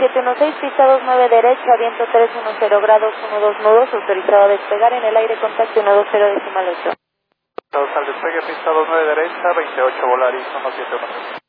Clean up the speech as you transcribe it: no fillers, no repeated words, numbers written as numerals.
2716, pista 29 derecha, viento 310 grados, 12 nudos, autorizado a despegar en el aire, contacto 120 decimal 8. Al despegue, pista 29 derecha, 28 Volaris 1710.